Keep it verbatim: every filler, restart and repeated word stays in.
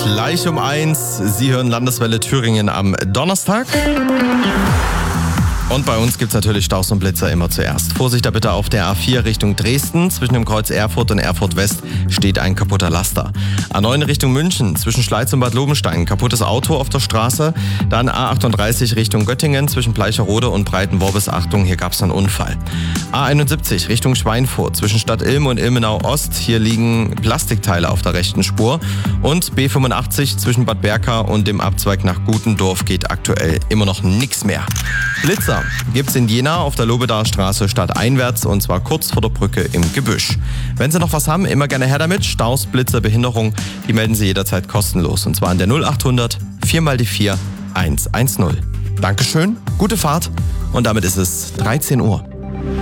gleich um eins. Sie hören Landeswelle Thüringen am Donnerstag. Und bei uns gibt es natürlich Staus und Blitzer immer zuerst. Vorsicht da bitte auf der A vier Richtung Dresden. Zwischen dem Kreuz Erfurt und Erfurt West steht ein kaputter Laster. A neun Richtung München, zwischen Schleiz und Bad Lobenstein, kaputtes Auto auf der Straße. Dann A achtunddreißig Richtung Göttingen, zwischen Bleicherode und Breitenworbis. Achtung, hier gab es einen Unfall. A einundsiebzig Richtung Schweinfurt, zwischen Stadt Ilm und Ilmenau Ost. Hier liegen Plastikteile auf der rechten Spur. Und B fünfundachtzig zwischen Bad Berka und dem Abzweig nach Gutendorf geht aktuell immer noch nichts mehr. Blitzer gibt's in Jena auf der Lobedaer Straße stadteinwärts und zwar kurz vor der Brücke im Gebüsch. Wenn Sie noch was haben, immer gerne her damit. Staus, Blitzer, Behinderung, die melden Sie jederzeit kostenlos. Und zwar an der null achthundert vier mal die vier eins eins null. Dankeschön, gute Fahrt und damit ist es dreizehn Uhr.